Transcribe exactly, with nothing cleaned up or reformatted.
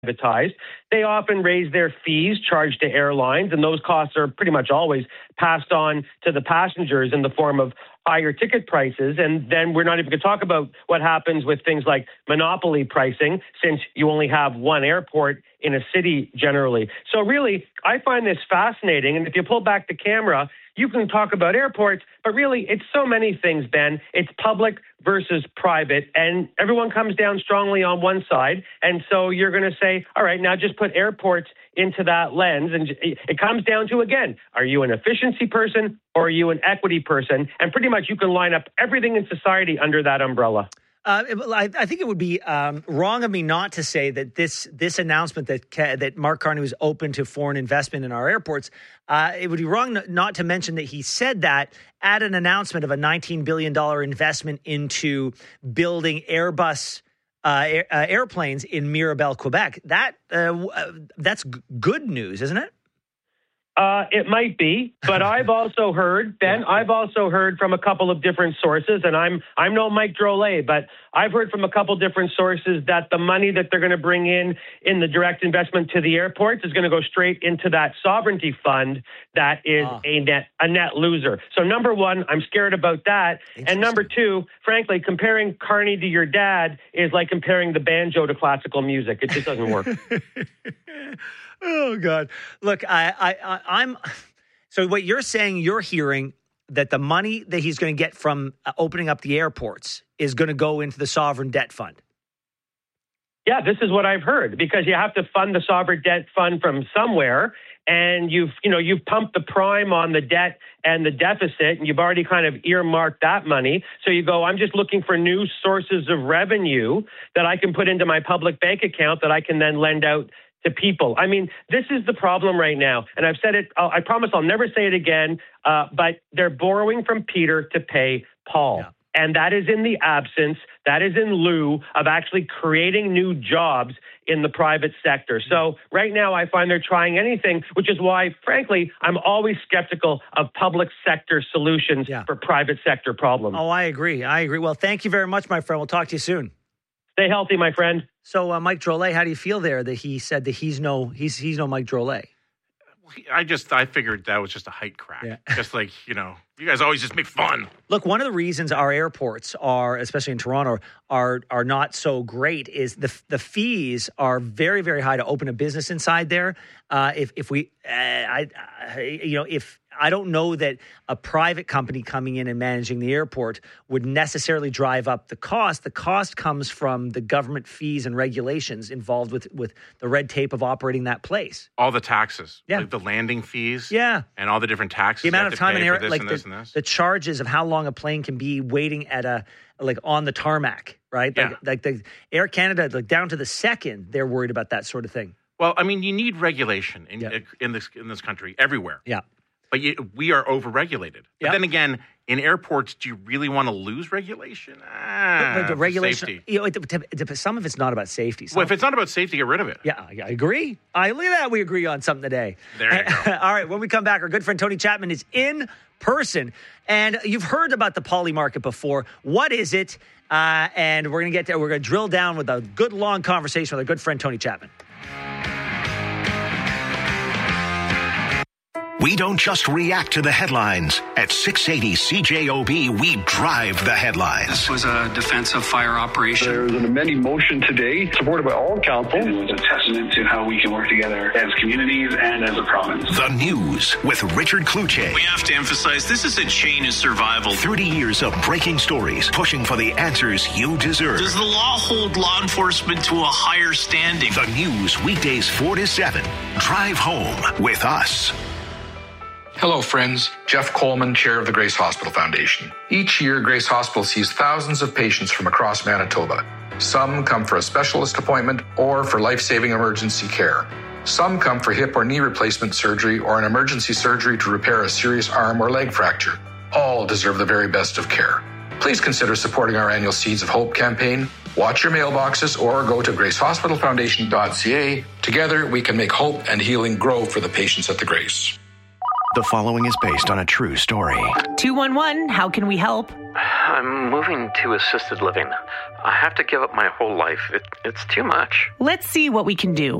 privatized, they often raise their fees charged to airlines, and those costs are pretty much always passed on to the passengers in the form of higher ticket prices. And then we're not even going to talk about what happens with things like monopoly pricing, since you only have one airport in a city generally. So really, I find this fascinating. And if you pull back the camera, you can talk about airports, but really it's so many things, Ben. It's public versus private, and everyone comes down strongly on one side. And so you're going to say, all right, now just put airports into that lens. And it comes down to, again, are you an efficiency person or are you an equity person? And pretty much you can line up everything in society under that umbrella. Uh, I, I think it would be um, wrong of me not to say that this this announcement that that Mark Carney was open to foreign investment in our airports, uh, it would be wrong not to mention that he said that at an announcement of a nineteen billion dollars investment into building Airbus uh, air, uh, airplanes in Mirabel, Quebec. That uh, that's g- good news, isn't it? Uh, it might be, but I've also heard, Ben, yeah. I've also heard from a couple of different sources, and I'm I'm no Mike Drolet, but I've heard from a couple different sources that the money that they're going to bring in in the direct investment to the airports is going to go straight into that sovereignty fund that is ah. a net a net loser. So number one, I'm scared about that. And number two, frankly, comparing Carney to your dad is like comparing the banjo to classical music. It just doesn't work. Oh, God. Look, I, I, I, I'm so what you're saying, you're hearing that the money that he's going to get from opening up the airports is going to go into the sovereign debt fund. Yeah, this is what I've heard, because you have to fund the sovereign debt fund from somewhere. And you've, you know, you've pumped the prime on the debt and the deficit, and you've already kind of earmarked that money. So you go, I'm just looking for new sources of revenue that I can put into my public bank account that I can then lend out to people. I mean, this is the problem right now. And I've said it, I'll, I promise I'll never say it again, uh, but they're borrowing from Peter to pay Paul. Yeah. And that is in the absence, that is in lieu of actually creating new jobs in the private sector. So right now I find they're trying anything, which is why, frankly, I'm always skeptical of public sector solutions yeah. for private sector problems. Oh, I agree. I agree. Well, thank you very much, my friend. We'll talk to you soon. Stay healthy, my friend. So, uh, Mike Drolet, how do you feel there that he said that he's no he's he's no Mike Drolet? I just I figured that was just a height crack. Yeah. Just like, you know, you guys always just make fun. Look, one of the reasons our airports are, especially in Toronto, are are not so great is the the fees are very, very high to open a business inside there. Uh, if if we, uh, I, I, you know, if I don't know that a private company coming in and managing the airport would necessarily drive up the cost. The cost comes from the government fees and regulations involved with, with the red tape of operating that place. All the taxes, yeah. like the landing fees, yeah, and all the different taxes. The amount of time in air, like the, the, the charges of how long a plane can be waiting at a like on the tarmac, right? Yeah. Like, like the Air Canada, like down to the second, they're worried about that sort of thing. Well, I mean, you need regulation in yeah. in this in this country everywhere. Yeah. But you, we are overregulated. But yep. then again, in airports, do you really want to lose regulation? Ah, but, but the regulation, safety. You know, it, it, it, some of it's not about safety. Some well, if it's not about safety, get rid of it. Yeah, I, I agree. I look at that. We agree on something today. There you go. All right, when we come back, our good friend Tony Chapman is in person, and you've heard about the poly market before. What is it? Uh, and we're gonna get there. We're gonna drill down with a good long conversation with our good friend Tony Chapman. We don't just react to the headlines. At six eighty C J O B, we drive the headlines. This was a defensive fire operation. There was an amending motion today, supported by all council. It was a testament to how we can work together as communities and as a province. The News with Richard Cloutier. We have to emphasize this is a chain of survival. thirty years of breaking stories, pushing for the answers you deserve. Does the law hold law enforcement to a higher standing? The News, weekdays four to seven. Drive home with us. Hello, friends. Jeff Coleman, chair of the Grace Hospital Foundation. Each year, Grace Hospital sees thousands of patients from across Manitoba. Some come for a specialist appointment or for life-saving emergency care. Some come for hip or knee replacement surgery or an emergency surgery to repair a serious arm or leg fracture. All deserve the very best of care. Please consider supporting our annual Seeds of Hope campaign. Watch your mailboxes or go to grace hospital foundation dot c a. Together, we can make hope and healing grow for the patients at the Grace. The following is based on a true story. two one one, how can we help? I'm moving to assisted living. I have to give up my whole life. It, it's too much. Let's see what we can do.